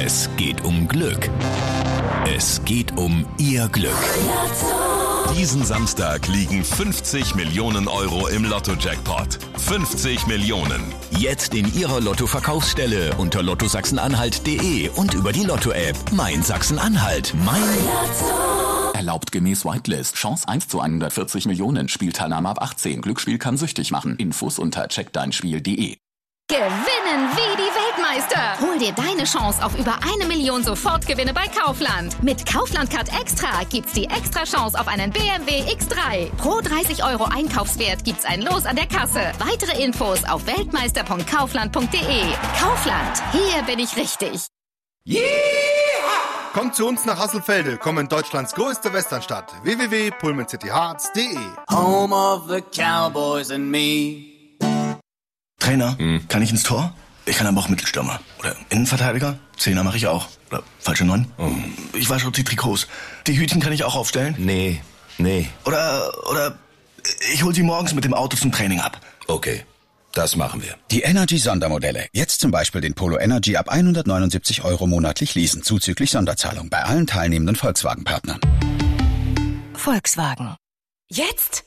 Es geht um Glück. Es geht um Ihr Glück. Diesen Samstag liegen 50 Millionen Euro im Lotto-Jackpot. 50 Millionen. Jetzt in Ihrer Lotto-Verkaufsstelle unter lottosachsen-anhalt.de und über die Lotto-App Mein Sachsen-Anhalt. Mein Lotto. Erlaubt gemäß Whitelist. Chance 1 zu 140 Millionen. Spielteilnahme ab 18. Glücksspiel kann süchtig machen. Infos unter checkdeinspiel.de. Gewinnen wie die Weltmeister. Hol dir deine Chance auf über 1 Million Sofortgewinne bei Kaufland. Mit Kaufland-Card Extra gibt's die extra Chance auf einen BMW X3. Pro 30 € Einkaufswert gibt's ein Los an der Kasse. Weitere Infos auf weltmeister.kaufland.de. Kaufland, hier bin ich richtig. Yeah! Kommt zu uns nach Hasselfelde, komm in Deutschlands größte Westernstadt. www.pullmancityhearts.de. Home of the Cowboys and me. Trainer, kann ich ins Tor? Ich kann aber auch Mittelstürmer. Oder Innenverteidiger? Zehner mache ich auch. Oder falsche 9? Ich wasche auch die Trikots. Die Hütchen kann ich auch aufstellen? Nee. Oder ich hol sie morgens mit dem Auto zum Training ab. Okay, das machen wir. Die Energy-Sondermodelle. Jetzt zum Beispiel den Polo Energy ab 179 € monatlich leasen, zuzüglich Sonderzahlung bei allen teilnehmenden Volkswagen-Partnern. Volkswagen. Jetzt?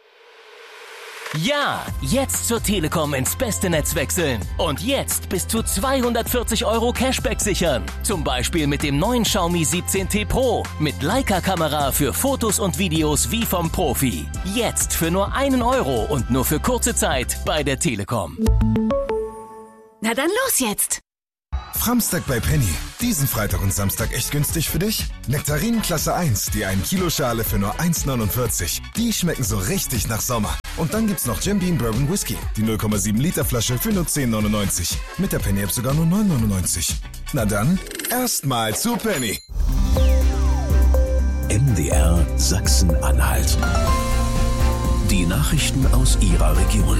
Ja, jetzt zur Telekom ins beste Netz wechseln. Und jetzt bis zu 240 € Cashback sichern. Zum Beispiel mit dem neuen Xiaomi 17T Pro. Mit Leica-Kamera für Fotos und Videos wie vom Profi. Jetzt für nur 1 € und nur für kurze Zeit bei der Telekom. Na dann los jetzt! Framstag bei Penny. Diesen Freitag und Samstag echt günstig für dich? Nektarinen Klasse 1, die 1 Kilo Schale für nur 1,49. Die schmecken so richtig nach Sommer. Und dann gibt's noch Jim Beam Bourbon Whisky, die 0,7 Liter Flasche für nur 10,99. Mit der Penny App sogar nur 9,99. Na dann, erstmal zu Penny. MDR Sachsen-Anhalt. Die Nachrichten aus Ihrer Region.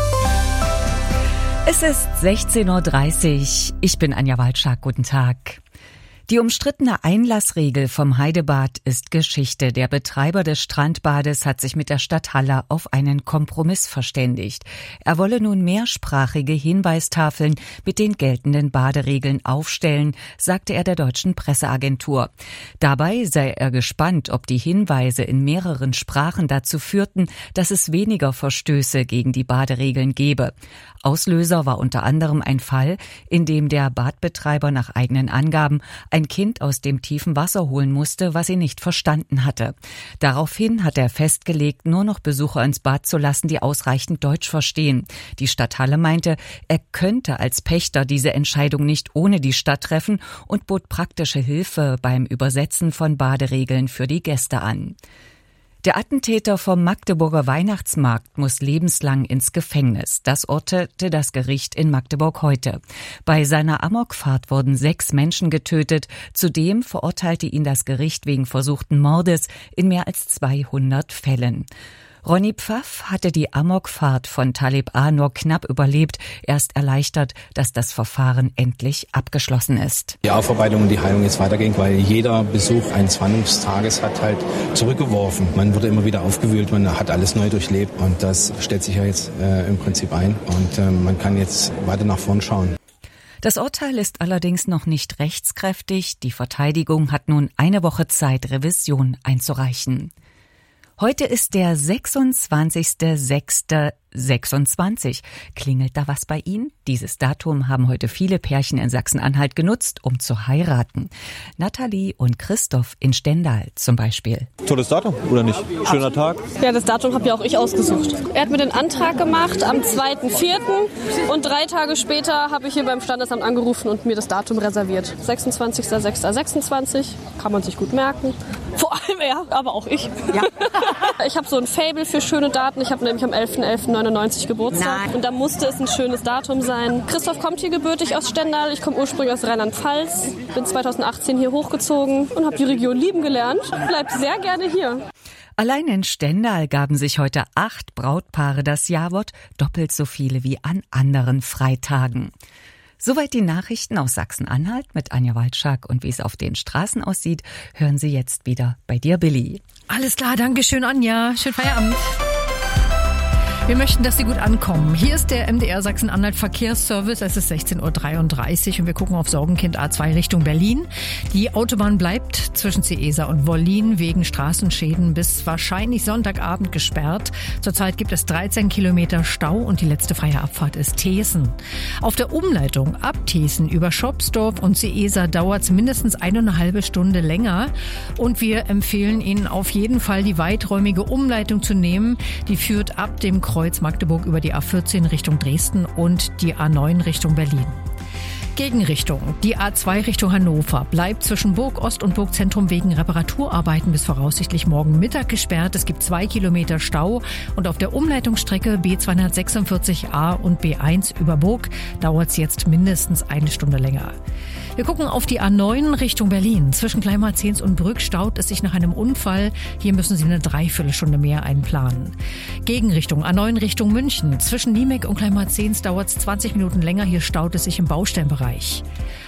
Es ist 16:30 Uhr. Ich bin Anja Waldschak. Guten Tag. Die umstrittene Einlassregel vom Heidebad ist Geschichte. Der Betreiber des Strandbades hat sich mit der Stadt Halle auf einen Kompromiss verständigt. Er wolle nun mehrsprachige Hinweistafeln mit den geltenden Baderegeln aufstellen, sagte er der deutschen Presseagentur. Dabei sei er gespannt, ob die Hinweise in mehreren Sprachen dazu führten, dass es weniger Verstöße gegen die Baderegeln gebe. Auslöser war unter anderem ein Fall, in dem der Badbetreiber nach eigenen Angaben ein Kind aus dem tiefen Wasser holen musste, was sie nicht verstanden hatte. Daraufhin hat er festgelegt, nur noch Besucher ins Bad zu lassen, die ausreichend Deutsch verstehen. Die Stadt Halle meinte, er könnte als Pächter diese Entscheidung nicht ohne die Stadt treffen und bot praktische Hilfe beim Übersetzen von Baderegeln für die Gäste an. Der Attentäter vom Magdeburger Weihnachtsmarkt muss lebenslang ins Gefängnis. Das urteilte das Gericht in Magdeburg heute. Bei seiner Amokfahrt wurden 6 Menschen getötet. Zudem verurteilte ihn das Gericht wegen versuchten Mordes in mehr als 200 Fällen. Ronny Pfaff hatte die Amokfahrt von Talib A. nur knapp überlebt. Er ist erleichtert, dass das Verfahren endlich abgeschlossen ist. Die Aufarbeitung und die Heilung jetzt weiterging, weil jeder Besuch eines Wandlungstages hat halt zurückgeworfen. Man wurde immer wieder aufgewühlt, man hat alles neu durchlebt und das stellt sich ja jetzt im Prinzip ein und man kann jetzt weiter nach vorn schauen. Das Urteil ist allerdings noch nicht rechtskräftig. Die Verteidigung hat nun eine Woche Zeit, Revision einzureichen. Heute ist der 26.06.26. Klingelt da was bei Ihnen? Dieses Datum haben heute viele Pärchen in Sachsen-Anhalt genutzt, um zu heiraten. Nathalie und Christoph in Stendal zum Beispiel. Tolles Datum, oder nicht? Schöner Tag. Ja, das Datum habe ja auch ich ausgesucht. Er hat mir den Antrag gemacht am 2.4. und 3 Tage später habe ich hier beim Standesamt angerufen und mir das Datum reserviert. 26.06.26. Kann man sich gut merken. Vor allem er, aber auch ich. Ja. Ich habe so ein Faible für schöne Daten. Ich habe nämlich am 11.11.99 Geburtstag. Und da musste es ein schönes Datum sein. Christoph kommt hier gebürtig aus Stendal. Ich komme ursprünglich aus Rheinland-Pfalz. Bin 2018 hier hochgezogen und habe die Region lieben gelernt. Bleib sehr gerne hier. Allein in Stendal gaben sich heute 8 Brautpaare das Jawort, doppelt so viele wie an anderen Freitagen. Soweit die Nachrichten aus Sachsen-Anhalt mit Anja Waldschak. Und wie es auf den Straßen aussieht, hören Sie jetzt wieder bei dir, Billy. Alles klar, danke schön, Anja. Schönen Feierabend. Wir möchten, dass Sie gut ankommen. Hier ist der MDR Sachsen-Anhalt Verkehrsservice. Es ist 16.33 Uhr und wir gucken auf Sorgenkind A2 Richtung Berlin. Die Autobahn bleibt zwischen Ciesa und Wollin wegen Straßenschäden bis wahrscheinlich Sonntagabend gesperrt. Zurzeit gibt es 13 Kilometer Stau und die letzte freie Abfahrt ist Thesen. Auf der Umleitung ab Thesen über Schopsdorf und Ciesa dauert es mindestens 1,5 Stunde länger. Und wir empfehlen Ihnen auf jeden Fall, die weiträumige Umleitung zu nehmen. Die führt ab dem Kreuz Magdeburg über die A14 Richtung Dresden und die A9 Richtung Berlin. Gegenrichtung. Die A2 Richtung Hannover bleibt zwischen Burg Ost und Burgzentrum wegen Reparaturarbeiten bis voraussichtlich morgen Mittag gesperrt. Es gibt 2 Kilometer Stau und auf der Umleitungsstrecke B246a und B1 über Burg dauert es jetzt mindestens 1 Stunde länger. Wir gucken auf die A9 Richtung Berlin. Zwischen Kleinmarzens und Brück staut es sich nach einem Unfall. Hier müssen Sie eine Dreiviertelstunde mehr einplanen. Gegenrichtung A9 Richtung München. Zwischen Niemek und Kleinmarzens dauert es 20 Minuten länger. Hier staut es sich im Baustellenbereich.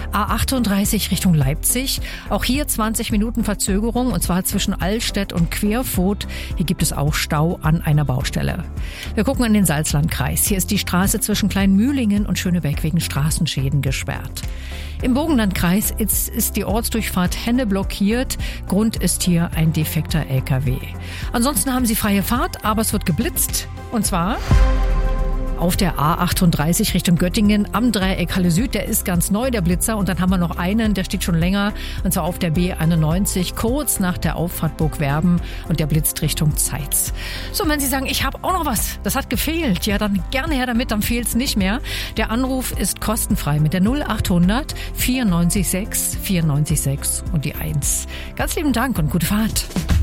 A38 Richtung Leipzig. Auch hier 20 Minuten Verzögerung und zwar zwischen Allstedt und Quervoth. Hier gibt es auch Stau an einer Baustelle. Wir gucken in den Salzlandkreis. Hier ist die Straße zwischen Kleinmühlingen und Schönebeck wegen Straßenschäden gesperrt. Im Burgenlandkreis ist die Ortsdurchfahrt Henne blockiert. Grund ist hier ein defekter LKW. Ansonsten haben Sie freie Fahrt, aber es wird geblitzt. Und zwar auf der A38 Richtung Göttingen am Dreieck Halle Süd. Der ist ganz neu, der Blitzer. Und dann haben wir noch einen, der steht schon länger. Und zwar auf der B91, kurz nach der Auffahrt Burgwerben. Und der blitzt Richtung Zeitz. So, und wenn Sie sagen, ich habe auch noch was, das hat gefehlt, ja, dann gerne her damit, dann fehlt's nicht mehr. Der Anruf ist kostenfrei mit der 0800 94 94 6 und die 1. Ganz lieben Dank und gute Fahrt.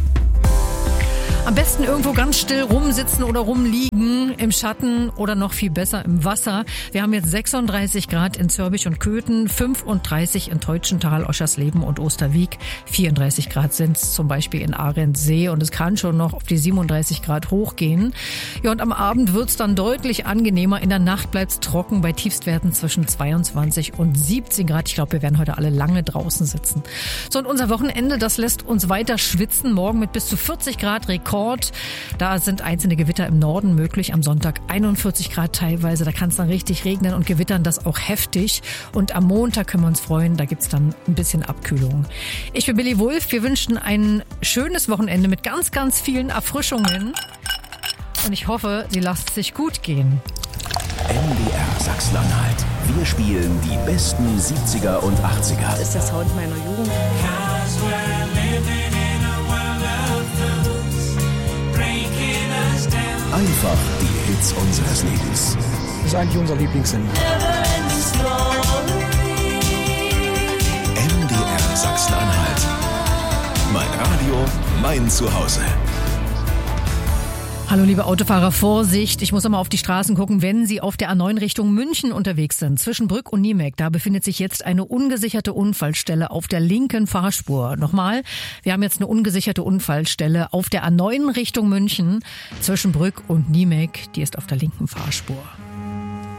Am besten irgendwo ganz still rumsitzen oder rumliegen, im Schatten oder noch viel besser im Wasser. Wir haben jetzt 36 Grad in Zörbisch und Köthen, 35 in Teutschenthal, Oschersleben und Osterwieck. 34 Grad sind es zum Beispiel in Ahrensee und es kann schon noch auf die 37 Grad hochgehen. Ja, und am Abend wird's dann deutlich angenehmer. In der Nacht bleibt's trocken bei Tiefstwerten zwischen 22 und 17 Grad. Ich glaube, wir werden heute alle lange draußen sitzen. So, und unser Wochenende, das lässt uns weiter schwitzen. Morgen mit bis zu 40 Grad Rekord. Da sind einzelne Gewitter im Norden möglich. Am Sonntag 41 Grad teilweise. Da kann es dann richtig regnen und gewittern, das auch heftig. Und am Montag können wir uns freuen. Da gibt's dann ein bisschen Abkühlung. Ich bin Billy Wulff. Wir wünschen ein schönes Wochenende mit ganz, ganz vielen Erfrischungen. Und ich hoffe, Sie lassen es sich gut gehen. MDR Sachsen-Anhalt. Wir spielen die besten 70er und 80er. Das ist der Sound meiner Jugend. Einfach die Hits unseres Lebens. Das ist eigentlich unser Lieblingssender. MDR Sachsen-Anhalt. Mein Radio, mein Zuhause. Hallo liebe Autofahrer, Vorsicht, ich muss einmal auf die Straßen gucken, wenn Sie auf der A9 Richtung München unterwegs sind, zwischen Brück und Niemek, da befindet sich jetzt eine ungesicherte Unfallstelle auf der linken Fahrspur. Nochmal, wir haben jetzt eine ungesicherte Unfallstelle auf der A9 Richtung München, zwischen Brück und Niemek, die ist auf der linken Fahrspur.